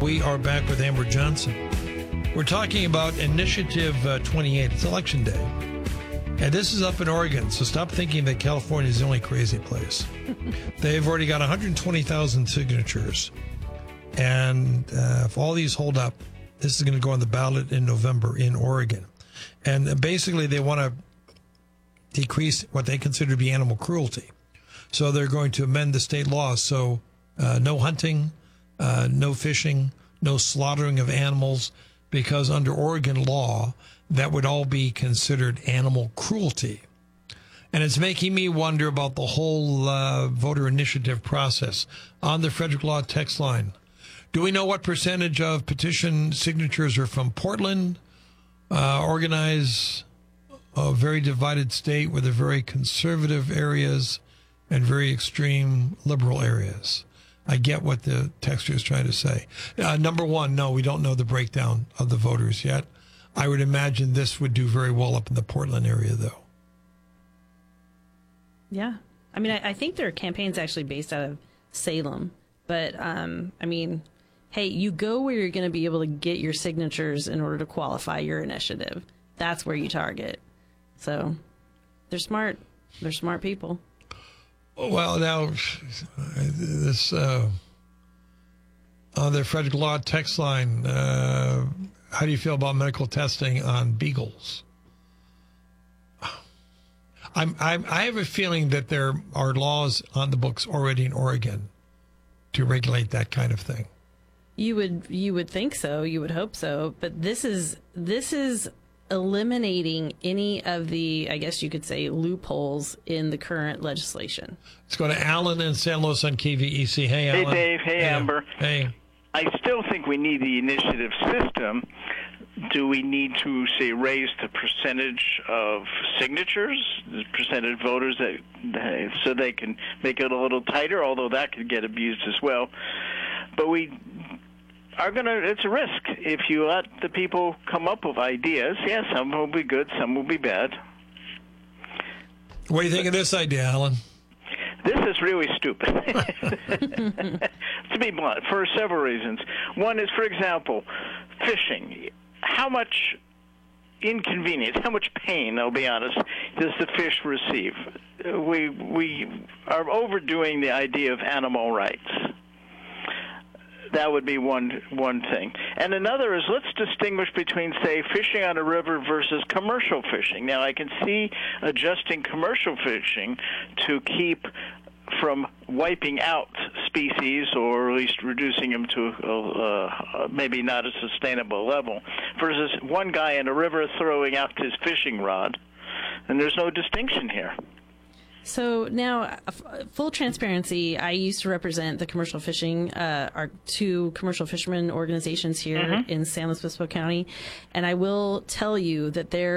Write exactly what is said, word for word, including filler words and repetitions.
We are back with Amber Johnson. We're talking about Initiative uh, twenty-eight. It's Election Day. And this is up in Oregon, so stop thinking that California is the only crazy place. They've already got one hundred twenty thousand signatures. And uh, if all these hold up, this is going to go on the ballot in November in Oregon. And basically they want to decrease what they consider to be animal cruelty. So they're going to amend the state laws. So uh, no hunting, uh, no fishing, no slaughtering of animals, because under Oregon law, that would all be considered animal cruelty. And it's making me wonder about the whole uh, voter initiative process. On the Frederick Law text line, do we know what percentage of petition signatures are from Portland? Uh, organize a very divided state with a very conservative areas and very extreme liberal areas. I get what the texter is trying to say. Uh, number one, no, we don't know the breakdown of the voters yet. I would imagine this would do very well up in the Portland area, though. Yeah. I mean, I, I think their campaign's actually based out of Salem. But, um, I mean, hey, you go where you're going to be able to get your signatures in order to qualify your initiative. That's where you target. So they're smart. They're smart people. Well, now, this uh, on the Frederick Law text line, uh, how do you feel about medical testing on beagles? I'm, I'm, I have a feeling that there are laws on the books already in Oregon to regulate that kind of thing. You would you would think so. You would hope so. But this is this is eliminating any of the, I guess you could say, loopholes in the current legislation. Let's go to Alan in San Luis on K V E C. Hey, Alan. Hey, Dave. Hey, hey Amber. Hey. I still think we need the initiative system. Do we need to, say, raise the percentage of signatures, the percentage of voters, that, so they can make it a little tighter, although that could get abused as well. But we are going to, it's a risk. If you let the people come up with ideas, yeah, some will be good, some will be bad. What do you think of this idea, Alan? This is really stupid, to be blunt, for several reasons. One is, for example, fishing. How much inconvenience, how much pain, I'll be honest, does the fish receive? We, we are overdoing the idea of animal rights. That would be one one thing. And another is, let's distinguish between, say, fishing on a river versus commercial fishing. Now, I can see adjusting commercial fishing to keep from wiping out species, or at least reducing them to uh, maybe not a sustainable level, versus one guy in a river throwing out his fishing rod. And there's no distinction here. So now, full transparency, I used to represent the commercial fishing, uh, our two commercial fishermen organizations here mm-hmm. in San Luis Obispo County. And I will tell you that there